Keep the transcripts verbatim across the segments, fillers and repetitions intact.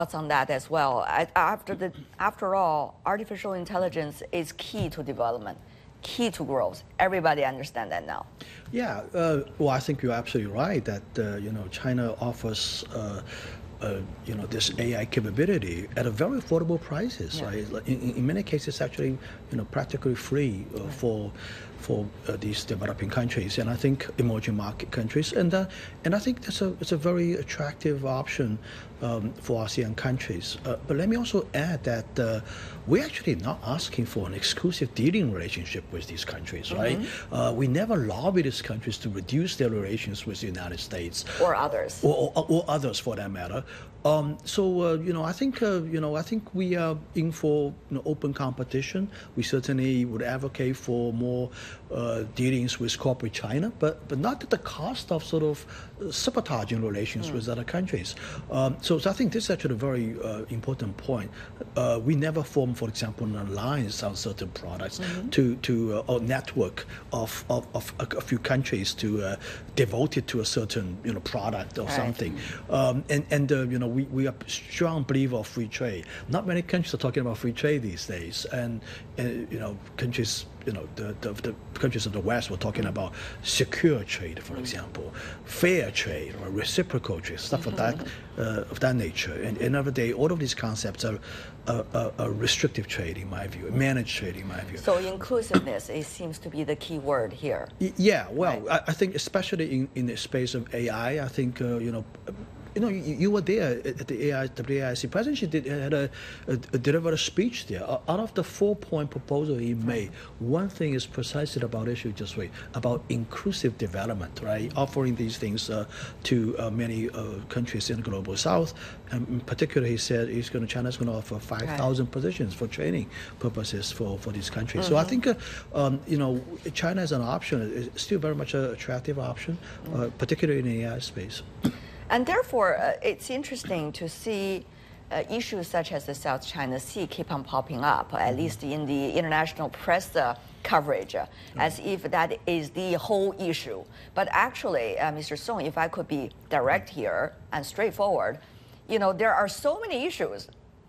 thoughts on that as well. I, after the, after all, artificial intelligence is key to development, key to growth. Everybody understand that now. Yeah, uh, well, I think you're absolutely right that uh, you know China offers. Uh, Uh, you know, this A I capability at a very affordable prices, yeah. right? In, in many cases, actually, you know, practically free uh, right. for for uh, these developing countries, and I think emerging market countries, and uh, and I think that's a it's a very attractive option um, for ASEAN countries. Uh, but let me also add that uh, we're actually not asking for an exclusive dealing relationship with these countries, mm-hmm. right? Uh, we never lobby these countries to reduce their relations with the United States or others, or, or, or others for that matter. Um, so uh, you know, I think uh, you know, I think we are in for you know, open competition. We certainly would advocate for more uh, dealings with corporate China, but but not at the cost of sort of sabotaging relations mm. with other countries. Um, so, so I think this is actually a very uh, important point. Uh, we never form, for example, an alliance on certain products mm-hmm. to to uh, a network of, of, of a, a few countries to uh, devote it to a certain you know product or right. something. Um, and and uh, you know. We, we are strong believer of free trade. Not many countries are talking about free trade these days, and, and you know countries, you know the, the the countries of the West were talking about secure trade, for example, fair trade or reciprocal trade, stuff of that uh, of that nature. And at the end of the day, all of these concepts are a, a, a restrictive trade, in my view, managed trade, in my view. So inclusiveness, it seems to be the key word here. Yeah, well, right. I, I think especially in in the space of A I, I think uh, you know. You know, you, you were there at the A I, W A I C. President Xi did, had a, a, a delivered a speech there. Out of the four-point proposal he made, one thing is precisely about issue just wait about inclusive development, right? Offering these things uh, to uh, many uh, countries in the global South. And in particular, he said he's going to China's going to offer five thousand right. positions for training purposes for, for these countries. Mm-hmm. So I think, uh, um, you know, China as an option is still very much an attractive option, mm-hmm. uh, particularly in the A I space. And therefore, uh, it's interesting to see uh, issues such as the South China Sea keep on popping up, at least in the international press uh, coverage, uh, as if that is the whole issue. But actually, uh, Mister Song, if I could be direct here and straightforward, you know, there are so many issues,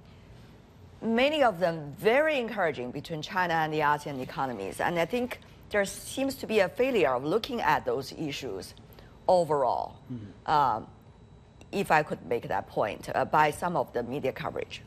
many of them very encouraging between China and the ASEAN economies. And I think there seems to be a failure of looking at those issues overall. Mm-hmm. um, if I could make that point, uh, by some of the media coverage.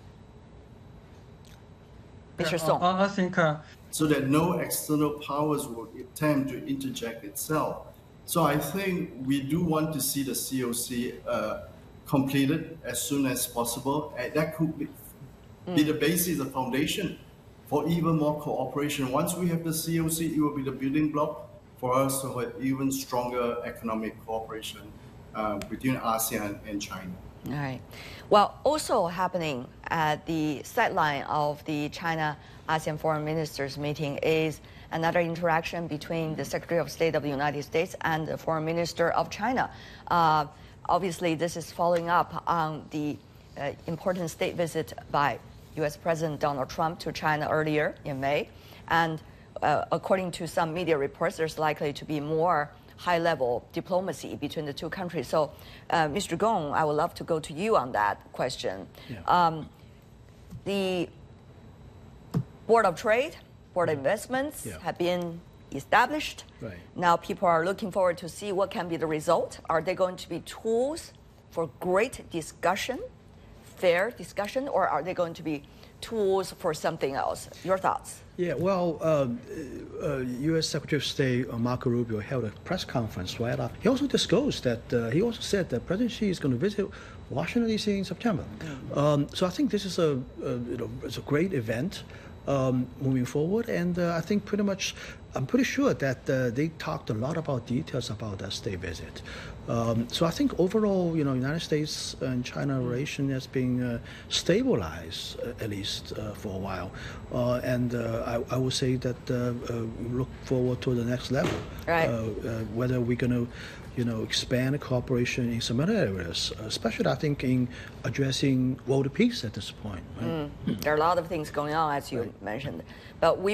Mister Yeah, Song. I, I think uh, so that no external powers will attempt to interject itself. So I think we do want to see the C O C uh, completed as soon as possible, and that could be, mm. be the basis, the foundation for even more cooperation. Once we have the C O C, it will be the building block for us to have even stronger economic cooperation uh, between ASEAN and China. All right. Well, also happening at the sideline of the China-ASEAN Foreign Ministers meeting is another interaction between the Secretary of State of the United States and the Foreign Minister of China. Uh, obviously, this is following up on the uh, important state visit by U S President Donald Trump to China earlier in May. And uh, according to some media reports, there's likely to be more high-level diplomacy between the two countries. So, uh, Mister Gong, I would love to go to you on that question. Yeah. Um, the Board of Trade, Board of Investments yeah. have been established. Right. Now people are looking forward to see what can be the result. Are they going to be tools for great discussion, fair discussion, or are they going to be tools for something else? Your thoughts? Yeah, well, um, uh, U S Secretary of State uh, Marco Rubio held a press conference right after. He also disclosed that, uh, he also said that President Xi is going to visit Washington, D C in September. Mm-hmm. um, so I think this is a, a, you know, it's a great event um, moving forward, and uh, I think pretty much, I'm pretty sure that uh, they talked a lot about details about that state visit. Um, so I think overall, you know, United States and China relation has been uh, stabilized, uh, at least uh, for a while. Uh, and uh, I, I would say that uh, uh, we look forward to the next level. Right. Uh, uh, whether we're going to, you know, expand cooperation in some other areas, especially I think in addressing world peace at this point. Right? Mm. There are a lot of things going on, as you right. mentioned. But we